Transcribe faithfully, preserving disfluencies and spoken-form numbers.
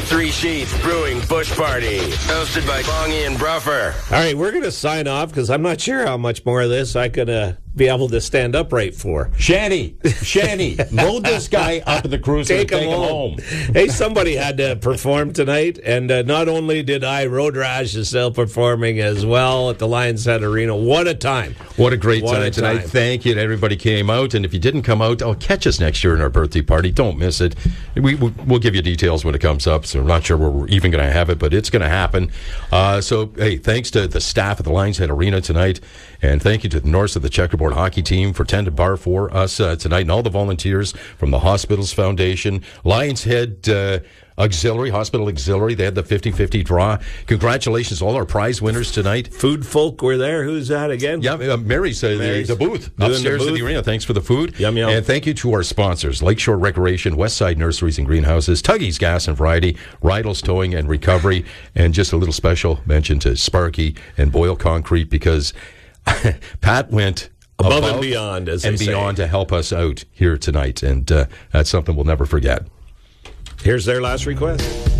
Three Sheets Brewing Bush Party, hosted by Bongie and Bruffer. All right, we're going to sign off because I'm not sure how much more of this I could uh, be able to stand upright for. Shanny, Shanny, load this guy up in the cruiser Take, and him, take home. him home. Hey, somebody had to perform tonight, and uh, not only did I, Road Rash is still performing as well at the Lions Head Arena. What a time. What a great What time a tonight. time. Thank you to everybody came out. And if you didn't come out, oh, catch us next year in our birthday party. Don't miss it. We, we, we'll give you details when it comes up. So I'm not sure where we're even going to have it, but it's going to happen. Uh, so, hey, thanks to the staff at the Lions Head Arena tonight. And thank you to the Norse of the Checkerboard Hockey Team for tending bar for us uh, tonight, and all the volunteers from the Hospitals Foundation, Lions Head uh, Auxiliary, Hospital Auxiliary. They had the fifty-fifty draw. Congratulations to all our prize winners tonight. Food folk were there. Who's that again? Yeah, uh, Mary's, uh, Mary's the, the booth doing upstairs the in booth. the arena. Thanks for the food. Yum, yum. And thank you to our sponsors, Lakeshore Recreation, Westside Nurseries and Greenhouses, Tuggy's Gas and Variety, Rydell's Towing and Recovery, and just a little special mention to Sparky and Boyle Concrete, because Pat went Above, above and beyond, as and they beyond say. to help us out here tonight, and uh, that's something we'll never forget. Here's their last request.